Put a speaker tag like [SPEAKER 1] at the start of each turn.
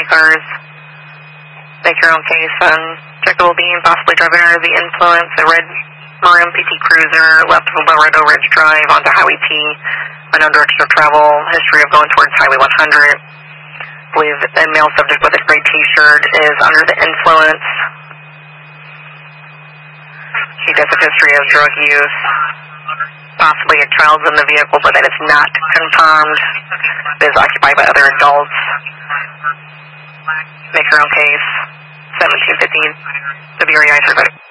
[SPEAKER 1] 20 cars. Make your own case. Checkable being possibly driving under the influence. A red maroon PT Cruiser left of Laredo Ridge Drive onto Highway T. Unknown direction of travel. History of going towards Highway 100. Believe a male subject with a gray T-shirt is under the influence. He does a history of drug use. Possibly a child's in the vehicle, but that is not confirmed. It is occupied by other adults. Make your own case. 1715. The VREI survey.